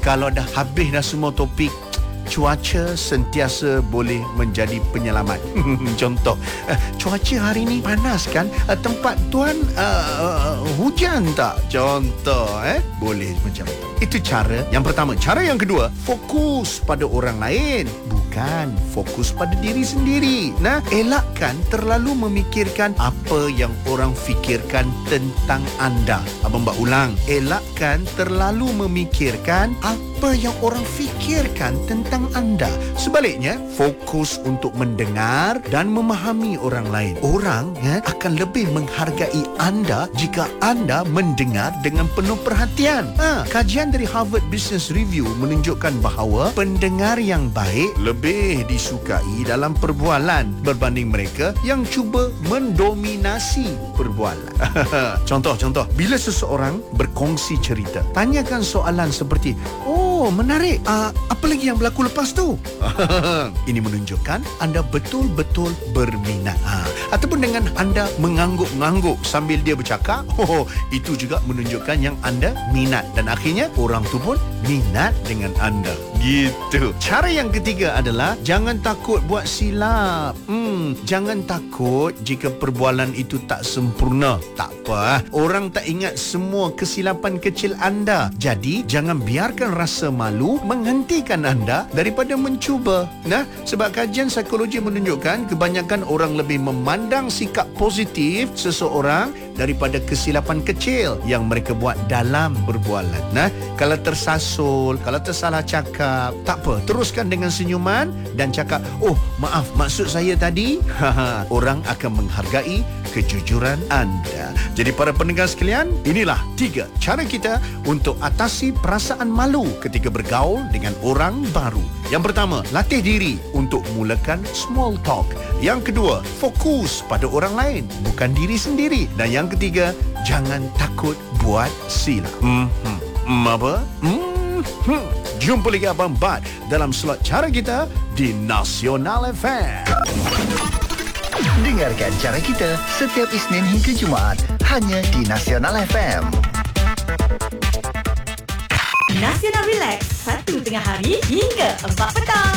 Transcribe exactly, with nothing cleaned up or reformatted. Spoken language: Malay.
Kalau dah habis dah semua topik, cuaca sentiasa boleh menjadi penyelamat. Contoh, uh, cuaca hari ni panas kan? Uh, tempat tuan uh, uh, hujan tak? Contoh, eh? Boleh macam tu. Itu cara yang pertama. Cara yang kedua, fokus pada orang lain, bukan fokus pada diri sendiri. Nah, elakkan terlalu memikirkan apa yang orang fikirkan tentang anda. Abang buat ulang. Elakkan terlalu memikirkan apa yang orang fikirkan tentang anda. Sebaliknya, fokus untuk mendengar dan memahami orang lain. Orang ya, akan lebih menghargai anda jika anda mendengar dengan penuh perhatian. Ha, kajian dari Harvard Business Review menunjukkan bahawa pendengar yang baik lebih disukai dalam perbualan berbanding mereka yang cuba mendominasi perbualan. Contoh-contoh, bila seseorang berkongsi cerita, tanyakan soalan seperti, oh, menarik. Uh, apa lagi yang berlaku lepas tu? Ini menunjukkan anda betul-betul berminat. Ha. Ataupun dengan anda mengangguk-ngangguk sambil dia bercakap, oh, itu juga menunjukkan yang anda minat. Dan akhirnya, orang tu pun minat dengan anda. Gitu. Cara yang ketiga adalah jangan takut buat silap. Hmm, jangan takut jika perbualan itu tak sempurna. Tak apa. Orang tak ingat semua kesilapan kecil anda. Jadi, jangan biarkan rasa malu menghentikan anda daripada mencuba. Nah, sebab kajian psikologi menunjukkan kebanyakan orang lebih memandang sikap positif seseorang daripada kesilapan kecil yang mereka buat dalam perbualan. Nah, kalau tersasul, kalau tersalah cakap, tak apa, teruskan dengan senyuman dan cakap, oh, maaf, maksud saya tadi. Orang akan menghargai kejujuran anda. Jadi para pendengar sekalian, inilah tiga cara kita untuk atasi perasaan malu ketika bergaul dengan orang baru. Yang pertama, latih diri untuk mulakan small talk. Yang kedua, fokus pada orang lain, bukan diri sendiri. Dan yang ketiga, jangan takut buat silap. Hmm, hmm, hmm apa? Hmm, hmm. Jumpa lagi Abang Bad dalam slot cara kita di Nasional F M. Dengarkan cara kita setiap Isnin hingga Jumaat hanya di Nasional F M. Nasional Relax, satu tengah hari hingga empat petang.